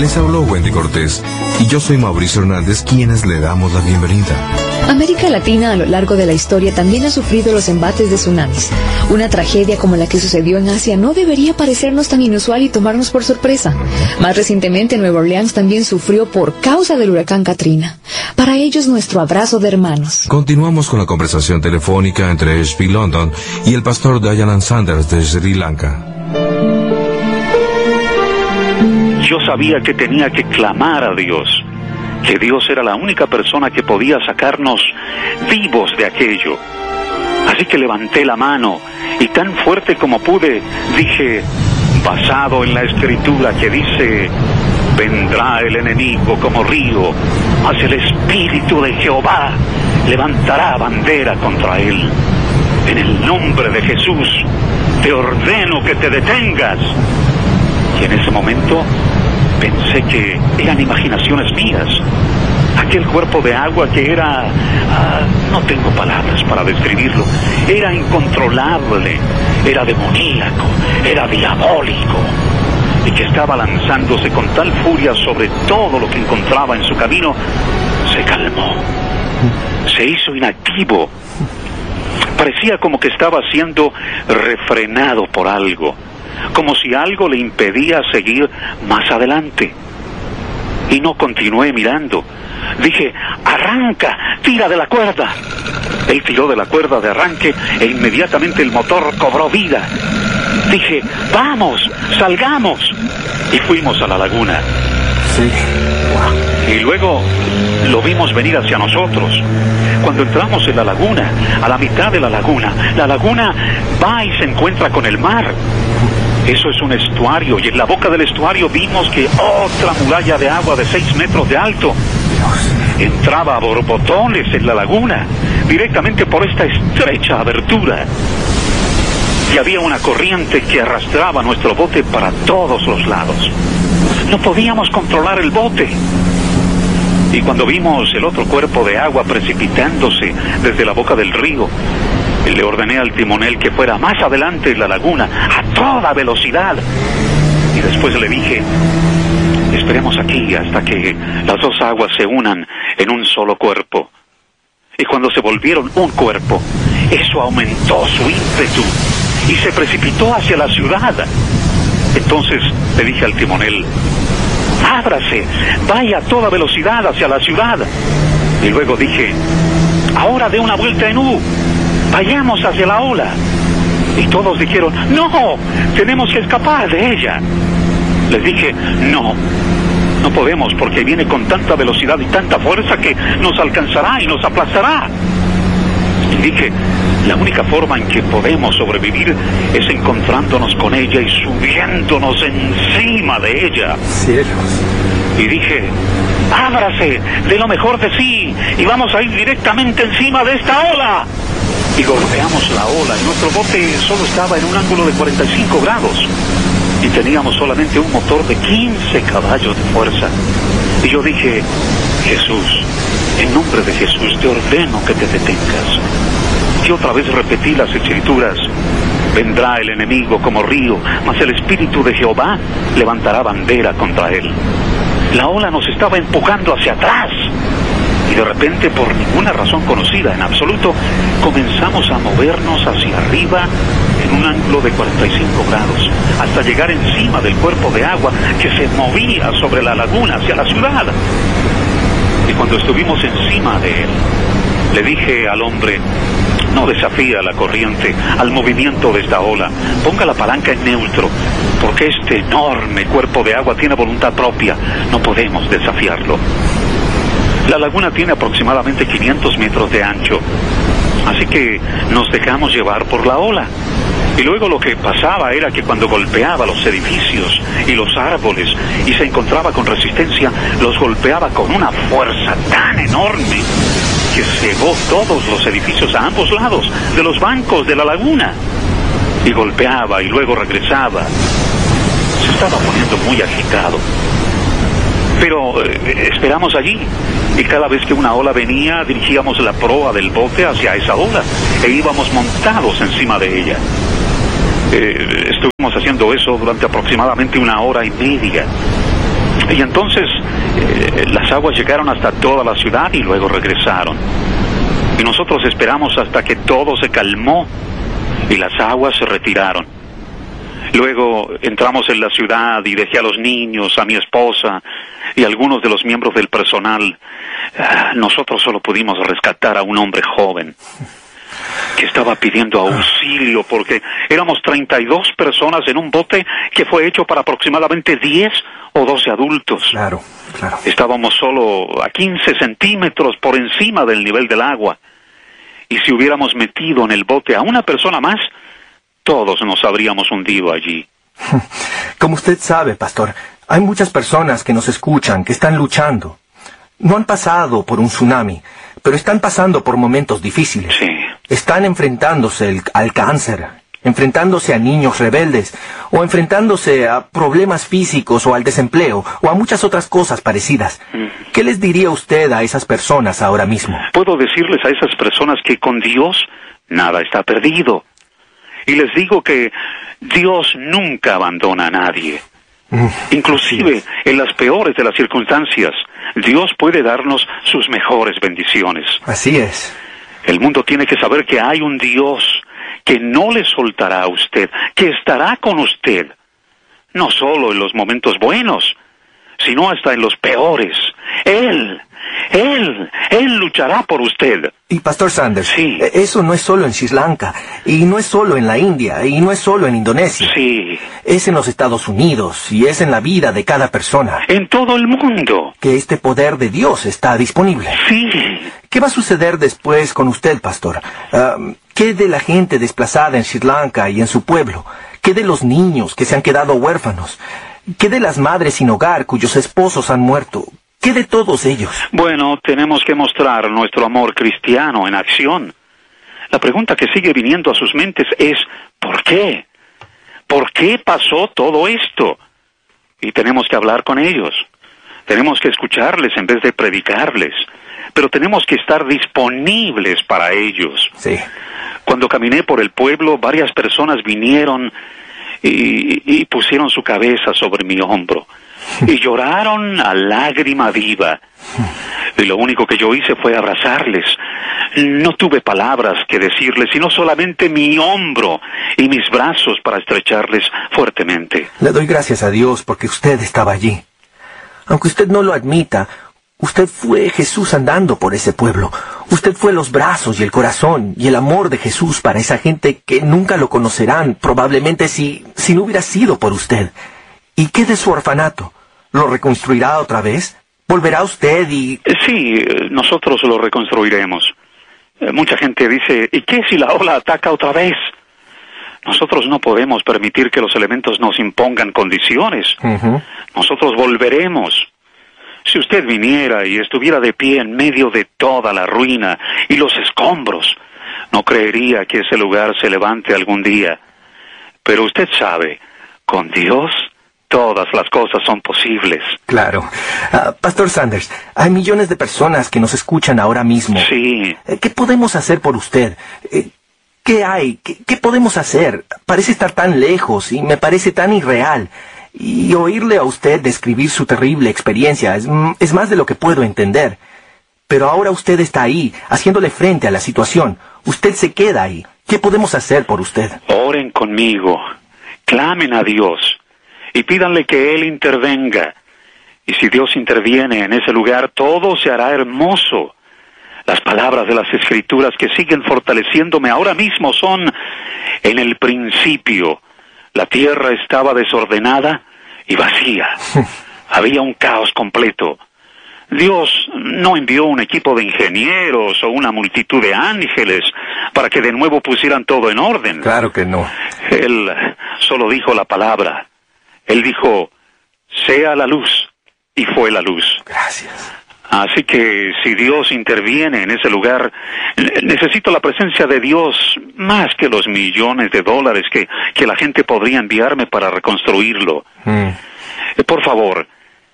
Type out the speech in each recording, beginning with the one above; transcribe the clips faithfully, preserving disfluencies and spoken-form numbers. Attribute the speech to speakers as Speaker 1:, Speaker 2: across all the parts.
Speaker 1: Les habló Wendy Cortés y yo soy Mauricio Hernández, quienes le damos la bienvenida.
Speaker 2: América Latina a lo largo de la historia también ha sufrido los embates de tsunamis. Una tragedia como la que sucedió en Asia no debería parecernos tan inusual y tomarnos por sorpresa. Más recientemente, Nueva Orleans también sufrió por causa del huracán Katrina. Para ellos, nuestro abrazo de hermanos.
Speaker 1: Continuamos con la conversación telefónica entre Ashby London y el pastor Dayalan Sanders de Sri Lanka.
Speaker 3: Yo sabía que tenía que clamar a Dios, que Dios era la única persona que podía sacarnos vivos de aquello. Así que levanté la mano y tan fuerte como pude dije, basado en la escritura que dice, vendrá el enemigo como río, mas el Espíritu de Jehová levantará bandera contra él. En el nombre de Jesús te ordeno que te detengas. Y en ese momento pensé que eran imaginaciones mías. Aquel cuerpo de agua que era... Ah, no tengo palabras para describirlo. Era incontrolable, era demoníaco, era diabólico. Y que estaba lanzándose con tal furia sobre todo lo que encontraba en su camino, se calmó. Se hizo inactivo. Parecía como que estaba siendo refrenado por algo, como si algo le impedía seguir más adelante. Y no continué mirando. Dije, arranca, tira de la cuerda. Él tiró de la cuerda de arranque e inmediatamente el motor cobró vida. Dije, vamos, salgamos. Y fuimos a la laguna. Sí. Y luego lo vimos venir hacia nosotros. Cuando entramos en la laguna, a la mitad de la laguna, la laguna va y se encuentra con el mar. Eso es un estuario, y en la boca del estuario vimos que otra muralla de agua de seis metros de alto entraba a borbotones en la laguna, directamente por esta estrecha abertura. Y había una corriente que arrastraba nuestro bote para todos los lados. No podíamos controlar el bote. Y cuando vimos el otro cuerpo de agua precipitándose desde la boca del río, le ordené al timonel que fuera más adelante en la laguna a toda velocidad. Y después le dije, esperemos aquí hasta que las dos aguas se unan en un solo cuerpo. Y cuando se volvieron un cuerpo, eso aumentó su ímpetu y se precipitó hacia la ciudad. Entonces le dije al timonel, ábrase, vaya a toda velocidad hacia la ciudad. Y luego dije, ahora dé una vuelta en U, vayamos hacia la ola. Y todos dijeron, no, tenemos que escapar de ella. Les dije, no, no podemos porque viene con tanta velocidad y tanta fuerza que nos alcanzará y nos aplastará. Y dije, la única forma en que podemos sobrevivir es encontrándonos con ella y subiéndonos encima de ella.
Speaker 4: Cielos.
Speaker 3: Y dije, ábrase de lo mejor de sí y vamos a ir directamente encima de esta ola. Y golpeamos la ola y nuestro bote solo estaba en un ángulo de cuarenta y cinco grados. Y teníamos solamente un motor de quince caballos de fuerza. Y yo dije, Jesús, en nombre de Jesús te ordeno que te detengas. Y otra vez repetí las escrituras, vendrá el enemigo como río, mas el Espíritu de Jehová levantará bandera contra él. La ola nos estaba empujando hacia atrás. Y de repente, por ninguna razón conocida en absoluto, comenzamos a movernos hacia arriba en un ángulo de cuarenta y cinco grados, hasta llegar encima del cuerpo de agua que se movía sobre la laguna hacia la ciudad. Y cuando estuvimos encima de él, le dije al hombre, no desafía a la corriente, al movimiento de esta ola, ponga la palanca en neutro, porque este enorme cuerpo de agua tiene voluntad propia, no podemos desafiarlo. La laguna tiene aproximadamente quinientos metros de ancho, así que nos dejamos llevar por la ola. Y luego lo que pasaba era que cuando golpeaba los edificios y los árboles y se encontraba con resistencia, los golpeaba con una fuerza tan enorme que cegó todos los edificios a ambos lados de los bancos de la laguna. Y golpeaba y luego regresaba. Se estaba poniendo muy agitado. Pero eh, esperamos allí, y cada vez que una ola venía, dirigíamos la proa del bote hacia esa ola, e íbamos montados encima de ella. Eh, estuvimos haciendo eso durante aproximadamente una hora y media. Y entonces eh, las aguas llegaron hasta toda la ciudad y luego regresaron. Y nosotros esperamos hasta que todo se calmó y las aguas se retiraron. Luego entramos en la ciudad y dejé a los niños, a mi esposa y algunos de los miembros del personal. Ah, nosotros solo pudimos rescatar a un hombre joven que estaba pidiendo auxilio porque éramos treinta y dos personas en un bote que fue hecho para aproximadamente diez o doce adultos.
Speaker 4: Claro, claro.
Speaker 3: Estábamos solo a quince centímetros por encima del nivel del agua. Y si hubiéramos metido en el bote a una persona más, todos nos habríamos hundido allí.
Speaker 4: Como usted sabe, pastor, hay muchas personas que nos escuchan, que están luchando. No han pasado por un tsunami, pero están pasando por momentos difíciles.
Speaker 3: Sí.
Speaker 4: Están enfrentándose el, al cáncer, enfrentándose a niños rebeldes, o enfrentándose a problemas físicos o al desempleo, o a muchas otras cosas parecidas. Mm. ¿Qué les diría usted a esas personas ahora mismo?
Speaker 3: Puedo decirles a esas personas que con Dios nada está perdido. Y les digo que Dios nunca abandona a nadie. Mm. Inclusive sí. En las peores de las circunstancias, Dios puede darnos sus mejores bendiciones.
Speaker 4: Así es.
Speaker 3: El mundo tiene que saber que hay un Dios que no le soltará a usted, que estará con usted, no solo en los momentos buenos, sino hasta en los peores. Él, Él, Él luchará por usted.
Speaker 4: Y Pastor Sanders,
Speaker 3: sí.
Speaker 4: Eso no es solo en Sri Lanka, y no es solo en la India, y no es solo en Indonesia.
Speaker 3: Sí.
Speaker 4: Es en los Estados Unidos, y es en la vida de cada persona.
Speaker 3: En todo el mundo.
Speaker 4: Que este poder de Dios está disponible.
Speaker 3: Sí.
Speaker 4: ¿Qué va a suceder después con usted, pastor? Uh, ¿Qué de la gente desplazada en Sri Lanka y en su pueblo? ¿Qué de los niños que se han quedado huérfanos? ¿Qué de las madres sin hogar cuyos esposos han muerto? ¿Qué de todos ellos?
Speaker 3: Bueno, tenemos que mostrar nuestro amor cristiano en acción. La pregunta que sigue viniendo a sus mentes es, ¿por qué? ¿Por qué pasó todo esto? Y tenemos que hablar con ellos. Tenemos que escucharles en vez de predicarles. Pero tenemos que estar disponibles para ellos.
Speaker 4: Sí.
Speaker 3: Cuando caminé por el pueblo, varias personas vinieron y, y pusieron su cabeza sobre mi hombro. Y lloraron a lágrima viva. Y lo único que yo hice fue abrazarles. No tuve palabras que decirles, sino solamente mi hombro y mis brazos para estrecharles fuertemente.
Speaker 4: Le doy gracias a Dios porque usted estaba allí. Aunque usted no lo admita, usted fue Jesús andando por ese pueblo. Usted fue los brazos y el corazón y el amor de Jesús para esa gente que nunca lo conocerán, probablemente si, si no hubiera sido por usted. ¿Y qué de su orfanato? ¿Lo reconstruirá otra vez? ¿Volverá usted y...?
Speaker 3: Sí, nosotros lo reconstruiremos. Mucha gente dice, ¿y qué si la ola ataca otra vez? Nosotros no podemos permitir que los elementos nos impongan condiciones. Uh-huh. Nosotros volveremos. Si usted viniera y estuviera de pie en medio de toda la ruina y los escombros, no creería que ese lugar se levante algún día. Pero usted sabe, con Dios todas las cosas son posibles.
Speaker 4: Claro. Uh, Pastor Sanders, hay millones de personas que nos escuchan ahora mismo.
Speaker 3: Sí.
Speaker 4: ¿Qué podemos hacer por usted? ¿Qué hay? ¿Qué, qué podemos hacer? Parece estar tan lejos y me parece tan irreal. Y oírle a usted describir su terrible experiencia es, es más de lo que puedo entender. Pero ahora usted está ahí, haciéndole frente a la situación. Usted se queda ahí. ¿Qué podemos hacer por usted?
Speaker 3: Oren conmigo. Clamen a Dios. Y pídanle que Él intervenga. Y si Dios interviene en ese lugar, todo se hará hermoso. Las palabras de las Escrituras que siguen fortaleciéndome ahora mismo son: en el principio, la tierra estaba desordenada y vacía. Había un caos completo. Dios no envió un equipo de ingenieros o una multitud de ángeles para que de nuevo pusieran todo en orden.
Speaker 4: Claro que no.
Speaker 3: Él solo dijo la palabra. Él dijo, sea la luz, y fue la luz.
Speaker 4: Gracias.
Speaker 3: Así que si Dios interviene en ese lugar, necesito la presencia de Dios más que los millones de dólares que, que la gente podría enviarme para reconstruirlo. Mm. Por favor,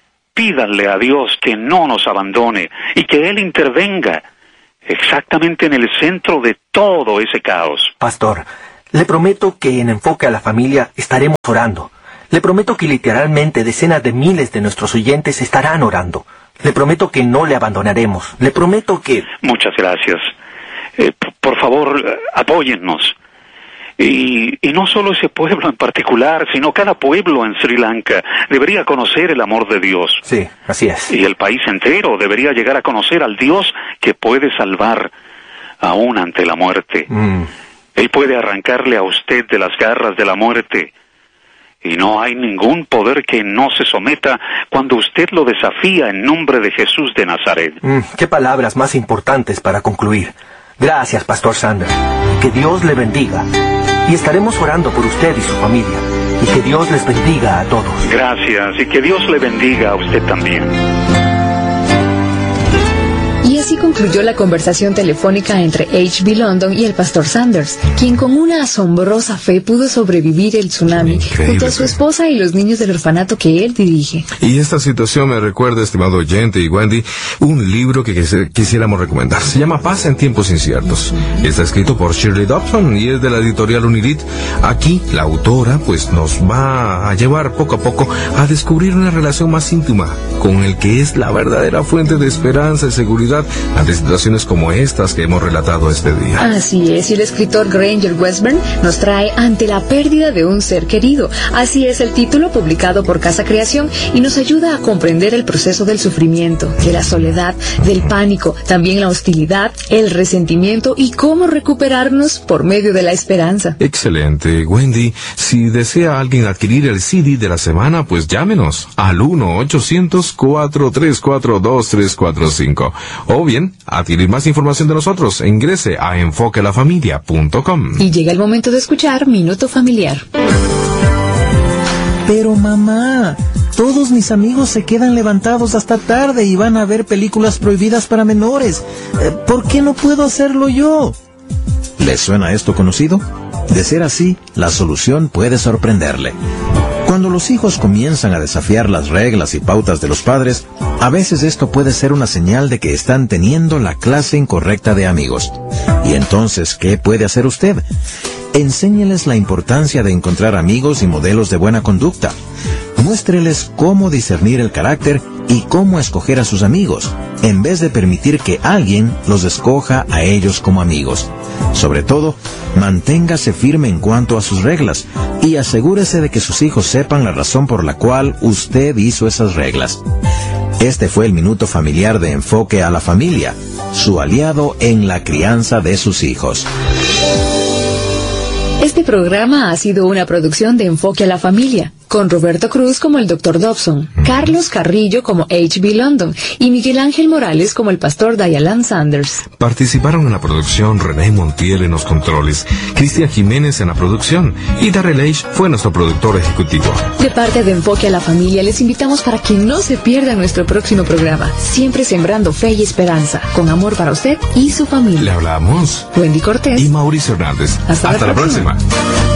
Speaker 3: pídanle a Dios que no nos abandone y que Él intervenga exactamente en el centro de todo ese caos.
Speaker 4: Pastor, le prometo que en Enfoque a la Familia estaremos orando. Le prometo que literalmente decenas de miles de nuestros oyentes estarán orando. Le prometo que no le abandonaremos. Le prometo que...
Speaker 3: Muchas gracias. Eh, p- por favor, eh, apóyennos. Y, y no solo ese pueblo en particular, sino cada pueblo en Sri Lanka debería conocer el amor de Dios.
Speaker 4: Sí, así es.
Speaker 3: Y el país entero debería llegar a conocer al Dios que puede salvar aún ante la muerte.
Speaker 4: Mm.
Speaker 3: Él puede arrancarle a usted de las garras de la muerte. Y no hay ningún poder que no se someta cuando usted lo desafía en nombre de Jesús de Nazaret.
Speaker 4: Mm, qué palabras más importantes para concluir. Gracias, Pastor Sanders. Que Dios le bendiga. Y estaremos orando por usted y su familia. Y que Dios les bendiga a todos.
Speaker 3: Gracias, y que Dios le bendiga a usted también.
Speaker 2: Y así concluyó la conversación telefónica entre H B London y el pastor Sanders, quien con una asombrosa fe pudo sobrevivir el tsunami
Speaker 1: Increíble,
Speaker 2: junto a su
Speaker 1: fe.
Speaker 2: esposa y los niños del orfanato que él dirige.
Speaker 1: Y esta situación me recuerda, estimado oyente y Wendy, un libro que quisi- quisiéramos recomendar. Se llama Paz en tiempos inciertos. Está escrito por Shirley Dobson y es de la editorial Unilit. Aquí, la autora, pues, nos va a llevar poco a poco a descubrir una relación más íntima con el que es la verdadera fuente de esperanza y seguridad ante situaciones como estas que hemos relatado este día.
Speaker 2: Así es, y el escritor Granger Westburn nos trae Ante la pérdida de un ser querido. Así es el título publicado por Casa Creación y nos ayuda a comprender el proceso del sufrimiento, de la soledad, del pánico, también la hostilidad, el resentimiento y cómo recuperarnos por medio de la esperanza.
Speaker 1: Excelente, Wendy. Si desea alguien adquirir el C D de la semana, pues llámenos al uno ochocientos, cuatro tres cuatro, dos tres cuatro cinco. O bien, adquirir más información de nosotros, e ingrese a enfoque la familia punto com.
Speaker 2: Y llega el momento de escuchar Minuto Familiar.
Speaker 5: Pero mamá, todos mis amigos se quedan levantados hasta tarde y van a ver películas prohibidas para menores. Eh, ¿Por qué no puedo hacerlo yo? ¿Les suena esto conocido? De ser así, la solución puede sorprenderle. Cuando los hijos comienzan a desafiar las reglas y pautas de los padres, a veces esto puede ser una señal de que están teniendo la clase incorrecta de amigos. Y entonces, ¿qué puede hacer usted? Enséñeles la importancia de encontrar amigos y modelos de buena conducta. Muéstreles cómo discernir el carácter y cómo escoger a sus amigos, en vez de permitir que alguien los escoja a ellos como amigos. Sobre todo, manténgase firme en cuanto a sus reglas y asegúrese de que sus hijos sepan la razón por la cual usted hizo esas reglas. Este fue el Minuto Familiar de Enfoque a la Familia, su aliado en la crianza de sus hijos.
Speaker 2: Este programa ha sido una producción de Enfoque a la Familia, con Roberto Cruz como el doctor Dobson, Carlos Carrillo como H B London y Miguel Ángel Morales como el pastor Dayalan Sanders.
Speaker 1: Participaron en la producción René Montiel en los controles, Cristian Jiménez en la producción y Darrell H. fue nuestro productor ejecutivo.
Speaker 2: De parte de Enfoque a la Familia les invitamos para que no se pierdan nuestro próximo programa, siempre sembrando fe y esperanza, con amor para usted y su
Speaker 1: Le
Speaker 2: familia.
Speaker 1: hablamos
Speaker 2: Wendy Cortés
Speaker 1: y Mauricio Hernández.
Speaker 2: Hasta la
Speaker 1: la
Speaker 2: próxima.
Speaker 1: próxima.